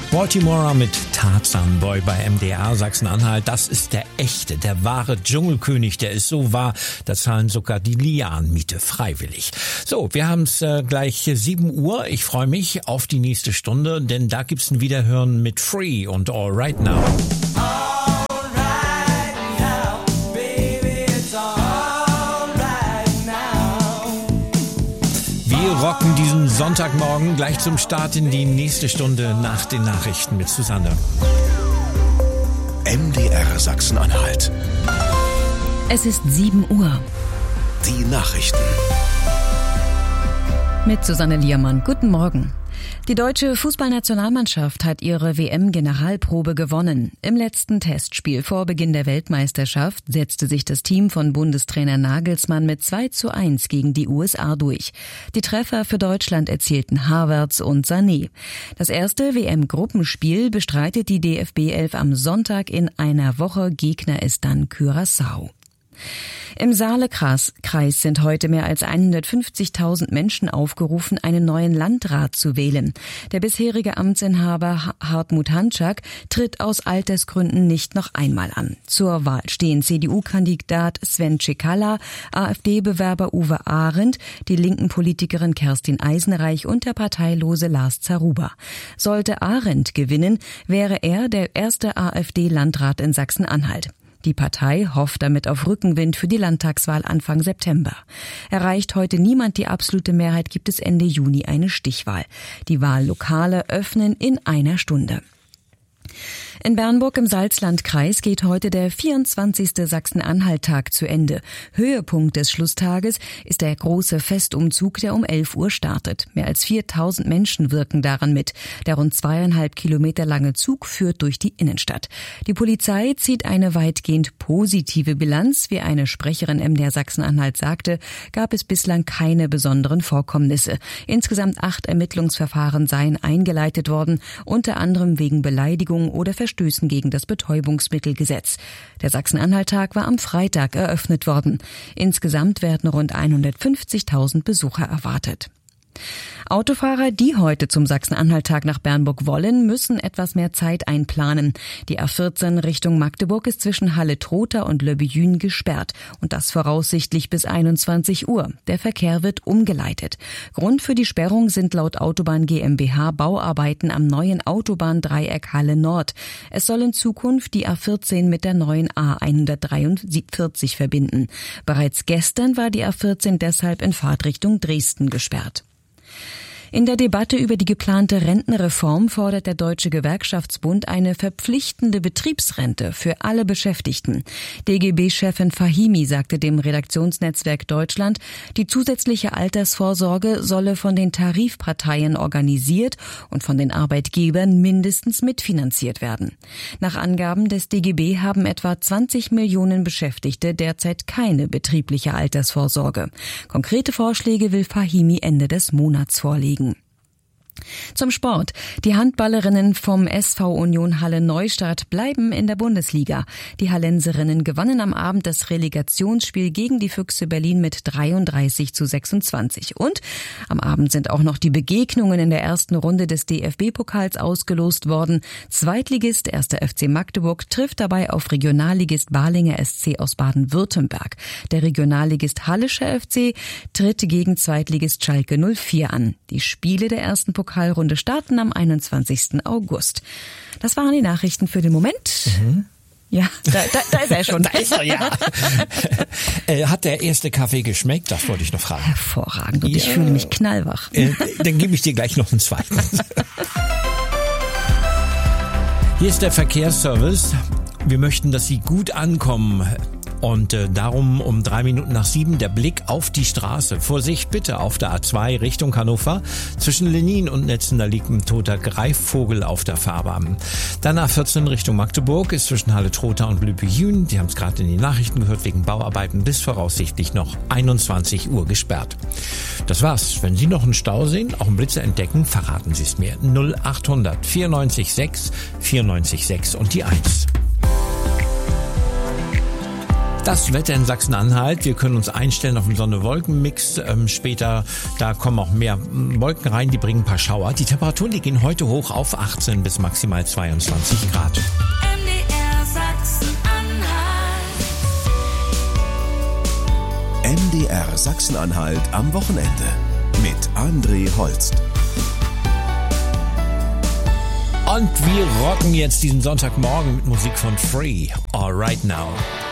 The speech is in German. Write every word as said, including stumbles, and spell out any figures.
Baltimore mit Tarzan Boy bei M D R Sachsen-Anhalt. Das ist der echte, der wahre Dschungelkönig. Der ist so wahr, da zahlen sogar die Lianmiete freiwillig. So, wir haben es äh, gleich sieben Uhr. Ich freue mich auf die nächste Stunde, denn da gibt's ein Wiederhören mit Free und All Right Now. Wir rocken diesen Sonntagmorgen gleich zum Start in die nächste Stunde nach den Nachrichten mit Susanne. M D R Sachsen-Anhalt. Es ist sieben Uhr. Die Nachrichten. Mit Susanne Liermann. Guten Morgen. Die deutsche Fußballnationalmannschaft hat ihre W M-Generalprobe gewonnen. Im letzten Testspiel vor Beginn der Weltmeisterschaft setzte sich das Team von Bundestrainer Nagelsmann mit zwei zu eins gegen die U S A durch. Die Treffer für Deutschland erzielten Havertz und Sané. Das erste W M-Gruppenspiel bestreitet die D F B elf am Sonntag in einer Woche. Gegner ist dann Curaçao. Im Saale-Kreis sind heute mehr als hundertfünfzigtausend Menschen aufgerufen, einen neuen Landrat zu wählen. Der bisherige Amtsinhaber Hartmut Hanczak tritt aus Altersgründen nicht noch einmal an. Zur Wahl stehen C D U-Kandidat Sven Cekala, AfD-Bewerber Uwe Arendt, die linken Politikerin Kerstin Eisenreich und der parteilose Lars Zaruba. Sollte Arendt gewinnen, wäre er der erste AfD-Landrat in Sachsen-Anhalt. Die Partei hofft damit auf Rückenwind für die Landtagswahl Anfang September. Erreicht heute niemand die absolute Mehrheit, gibt es Ende Juni eine Stichwahl. Die Wahllokale öffnen in einer Stunde. In Bernburg im Salzlandkreis geht heute der vierundzwanzigste Sachsen-Anhalt-Tag zu Ende. Höhepunkt des Schlusstages ist der große Festumzug, der um elf Uhr startet. Mehr als viertausend Menschen wirken daran mit. Der rund zweieinhalb Kilometer lange Zug führt durch die Innenstadt. Die Polizei zieht eine weitgehend positive Bilanz. Wie eine Sprecherin M D R Sachsen-Anhalt sagte, gab es bislang keine besonderen Vorkommnisse. Insgesamt acht Ermittlungsverfahren seien eingeleitet worden, unter anderem wegen Beleidigung oder Verstößen gegen das Betäubungsmittelgesetz. Der Sachsen-Anhalt-Tag war am Freitag eröffnet worden. Insgesamt werden rund hundertfünfzigtausend Besucher erwartet. Autofahrer, die heute zum Sachsen-Anhalt-Tag nach Bernburg wollen, müssen etwas mehr Zeit einplanen. Die A vierzehn Richtung Magdeburg ist zwischen Halle-Trotha und Löbbejün gesperrt und das voraussichtlich bis einundzwanzig Uhr. Der Verkehr wird umgeleitet. Grund für die Sperrung sind laut Autobahn GmbH Bauarbeiten am neuen Autobahndreieck Halle Nord. Es soll in Zukunft die A vierzehn mit der neuen A hundertdreiundvierzig verbinden. Bereits gestern war die A vierzehn deshalb in Fahrtrichtung Dresden gesperrt. In der Debatte über die geplante Rentenreform fordert der Deutsche Gewerkschaftsbund eine verpflichtende Betriebsrente für alle Beschäftigten. D G B-Chefin Fahimi sagte dem Redaktionsnetzwerk Deutschland, die zusätzliche Altersvorsorge solle von den Tarifparteien organisiert und von den Arbeitgebern mindestens mitfinanziert werden. Nach Angaben des D G B haben etwa zwanzig Millionen Beschäftigte derzeit keine betriebliche Altersvorsorge. Konkrete Vorschläge will Fahimi Ende des Monats vorlegen. Zum Sport. Die Handballerinnen vom S V Union Halle Neustadt bleiben in der Bundesliga. Die Hallenserinnen gewannen am Abend das Relegationsspiel gegen die Füchse Berlin mit dreiunddreißig zu sechsundzwanzig. Und am Abend sind auch noch die Begegnungen in der ersten Runde des D F B-Pokals ausgelost worden. Zweitligist erster F C Magdeburg trifft dabei auf Regionalligist Balinger S C aus Baden-Württemberg. Der Regionalligist Hallischer F C tritt gegen Zweitligist Schalke null vier an. Die Spiele der ersten Pokal Pokalrunde starten am einundzwanzigsten August. Das waren die Nachrichten für den Moment. Mhm. Ja, da, da, da ist er schon. Da ist er, ja. äh, hat der erste Kaffee geschmeckt? Das wollte ich noch fragen. Hervorragend. Und ja. Ich fühle mich knallwach. Äh, dann gebe ich dir gleich noch einen zweiten. Hier ist der Verkehrsservice. Wir möchten, dass Sie gut ankommen. Und äh, darum um drei Minuten nach sieben der Blick auf die Straße. Vorsicht bitte auf der A zwei Richtung Hannover. Zwischen Lenin und Netzen, da liegt ein toter Greifvogel auf der Fahrbahn. Dann A vierzehn Richtung Magdeburg ist zwischen Halle-Trotha und Löbbejün, die haben es gerade in den Nachrichten gehört, wegen Bauarbeiten bis voraussichtlich noch einundzwanzig Uhr gesperrt. Das war's. Wenn Sie noch einen Stau sehen, auch einen Blitzer entdecken, verraten Sie es mir. null achthundert vierundneunzig sechs vierundneunzig sechs und die eins. Das Wetter in Sachsen-Anhalt, wir können uns einstellen auf einen Sonne-Wolken-Mix. Ähm, später, da kommen auch mehr Wolken rein, die bringen ein paar Schauer. Die Temperaturen, die gehen heute hoch auf achtzehn bis maximal zweiundzwanzig Grad. M D R Sachsen-Anhalt. M D R Sachsen-Anhalt am Wochenende mit André Holst. Und wir rocken jetzt diesen Sonntagmorgen mit Musik von Free. All right now.